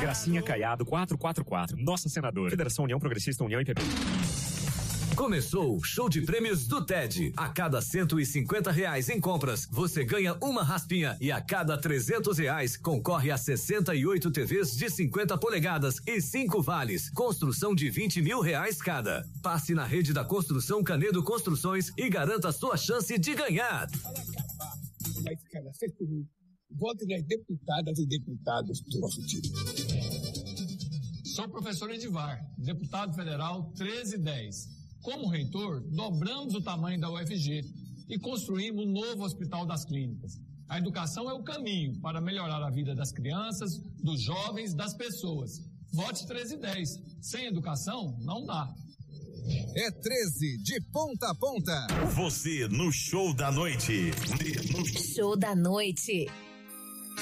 Gracinha Caiado 444. Nossa senadora. Federação União Progressista União e PP. Começou o show de prêmios do TED. A cada R$150 em compras, você ganha uma raspinha e a cada R$300 concorre a 68 TVs de 50 polegadas e 5 vales. Construção de R$20 mil cada. Passe na rede da Construção Canedo Construções e garanta a sua chance de ganhar. Vai ficar na comigo. Vote nas deputadas e deputados do nosso time. Sou o professor Edivar, deputado federal 1310. Como reitor, dobramos o tamanho da UFG e construímos um novo Hospital das Clínicas. A educação é o caminho para melhorar a vida das crianças, dos jovens, das pessoas. Vote 1310. Sem educação, não dá. É 13 de ponta a ponta. Você no Show da Noite. Show da Noite.